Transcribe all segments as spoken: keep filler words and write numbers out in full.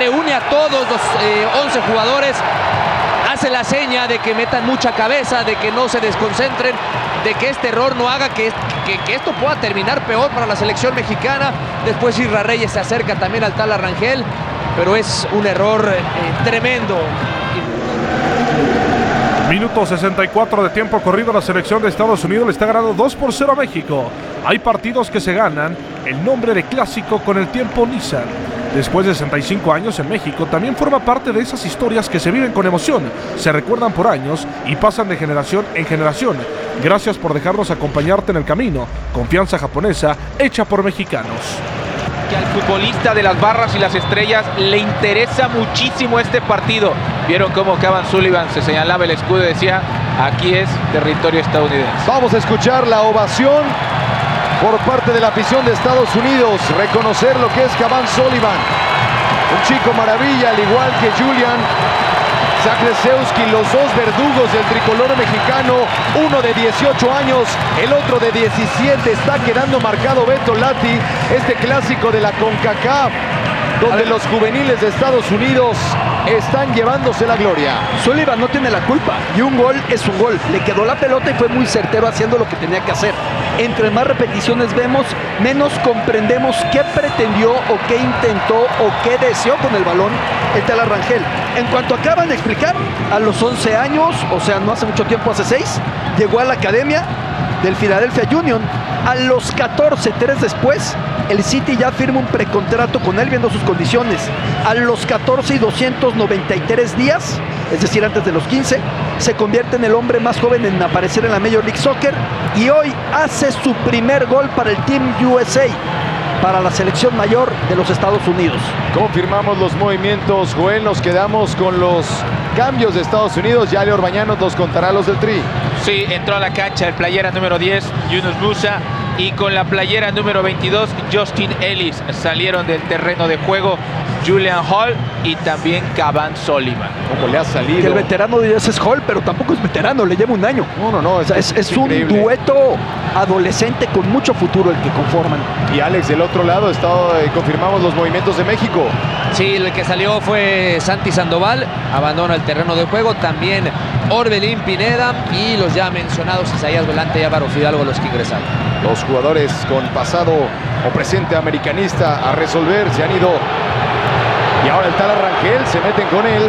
reúne a todos los eh, once jugadores, hace la seña de que metan mucha cabeza, de que no se desconcentren, de que este error no haga que, que, que esto pueda terminar peor para la selección mexicana. Después Isra Reyes se acerca también al Tala Rangel, pero es un error eh, tremendo. Minuto sesenta y cuatro de tiempo corrido. La selección de Estados Unidos le está ganando dos por cero a México. Hay partidos que se ganan el nombre de clásico con el tiempo Nissan. Después de sesenta y cinco años en México, también forma parte de esas historias que se viven con emoción, se recuerdan por años y pasan de generación en generación. Gracias por dejarnos acompañarte en el camino. Confianza japonesa hecha por mexicanos. Que al futbolista de las barras y las estrellas le interesa muchísimo este partido. Vieron cómo Cavan Sullivan se señalaba el escudo y decía: aquí es territorio estadounidense. Vamos a escuchar la ovación por parte de la afición de Estados Unidos, reconocer lo que es Cavan Sullivan, un chico maravilla, al igual que Julian Zakleszewski, los dos verdugos del tricolor mexicano, uno de dieciocho años, el otro de diecisiete. Está quedando marcado, Beto Lati, este clásico de la CONCACAF, donde los juveniles de Estados Unidos están llevándose la gloria. Sullivan no tiene la culpa y un gol es un gol. Le quedó la pelota y fue muy certero haciendo lo que tenía que hacer. Entre más repeticiones vemos, menos comprendemos qué pretendió o qué intentó o qué deseó con el balón el Tala Rangel. En cuanto acaban de explicar, a los once años, o sea, no hace mucho tiempo, hace seis, llegó a la academia del Philadelphia Union. A los catorce, tres después, el City ya firma un precontrato con él viendo sus condiciones. A los catorce y doscientos noventa y tres días, es decir, antes de los quince, se convierte en el hombre más joven en aparecer en la Major League Soccer y hoy hace su primer gol para el Team U S A, para la selección mayor de los Estados Unidos. Confirmamos los movimientos, Joel, nos quedamos con los cambios de Estados Unidos. Ya Leo Orbañanos nos contará los del Tri. Sí, entró a la cancha el playera número diez, Yunus Musa, y con la playera número veintidós, Justin Ellis. Salieron del terreno de juego Julian Hall y también Cavan Sullivan. ¿Cómo le ha salido? Que el veterano de ese es Hall, pero tampoco es veterano, le lleva un año. No, no, no. O sea, es, es, es un dueto adolescente con mucho futuro el que conforman. Y Alex, del otro lado, está, eh, confirmamos los movimientos de México. Sí, el que salió fue Santi Sandoval, abandona el terreno de juego. También Orbelín Pineda y los ya mencionados Isaías Volante y Álvaro Fidalgo, los que ingresaron. Los jugadores con pasado o presente americanista a resolver se han ido. Y ahora el Tala Rangel, se meten con él.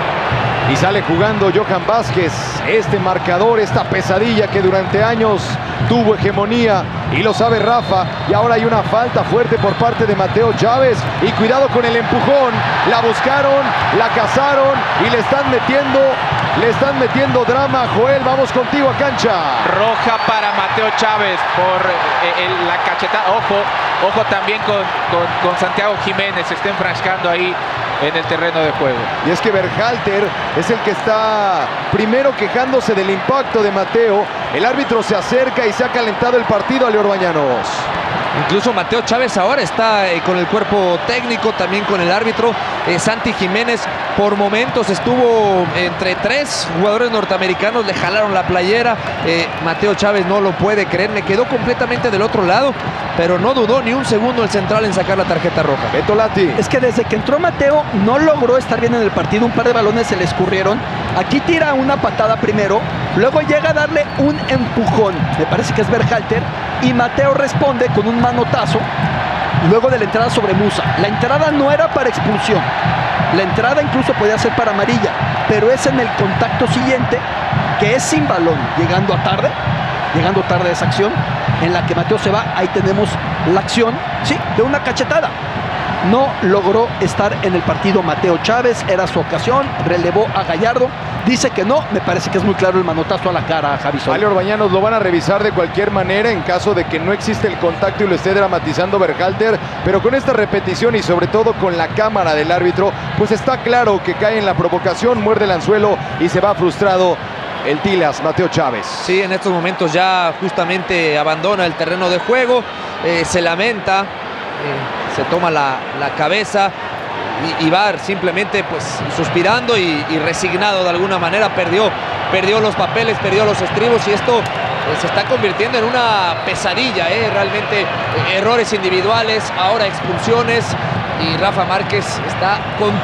Y sale jugando Johan Vázquez, este marcador, esta pesadilla que durante años tuvo hegemonía, y lo sabe Rafa. Y ahora hay una falta fuerte por parte de Mateo Chávez. Y cuidado con el empujón, la buscaron, la cazaron y le están metiendo, le están metiendo drama. Joel, vamos contigo a cancha. Roja para Mateo Chávez por eh, el, la cachetada. Ojo, ojo también con, con, con Santiago Jiménez, se está enfrascando ahí en el terreno de juego. Y es que Berhalter es el que está primero quejándose del impacto de Mateo. El árbitro se acerca y se ha calentado el partido a Leo Orbañanos. Incluso Mateo Chávez ahora está eh, con el cuerpo técnico, también con el árbitro. Eh, Santi Jiménez por momentos estuvo entre tres jugadores norteamericanos, le jalaron la playera. Eh, Mateo Chávez no lo puede creer, me quedó completamente del otro lado, pero no dudó ni un segundo el central en sacar la tarjeta roja. Beto Lati. Es que desde que entró Mateo no logró estar bien en el partido, un par de balones se le escurrieron. Aquí tira una patada primero, luego llega a darle un empujón, me parece que es Berhalter, y Mateo responde con un manotazo luego de la entrada sobre Musa. La entrada no era para expulsión, la entrada incluso podía ser para amarilla, pero es en el contacto siguiente, que es sin balón, llegando a tarde, llegando tarde a esa acción, en la que Mateo se va. Ahí tenemos la acción, sí, de una cachetada. No logró estar en el partido Mateo Chávez, era su ocasión, relevó a Gallardo, dice que no, me parece que es muy claro el manotazo a la cara a Javi Sol. Ale Orbañanos lo van a revisar de cualquier manera en caso de que no existe el contacto y lo esté dramatizando Berhalter, pero con esta repetición y sobre todo con la cámara del árbitro, pues está claro que cae en la provocación, muerde el anzuelo y se va frustrado el Tilas, Mateo Chávez. Sí, en estos momentos ya justamente abandona el terreno de juego, eh, se lamenta, eh, se toma la, la cabeza y, y va simplemente pues suspirando y, y resignado de alguna manera. Perdió, perdió los papeles, perdió los estribos y esto eh, se está convirtiendo en una pesadilla, eh, realmente eh, errores individuales, ahora expulsiones y Rafa Márquez está con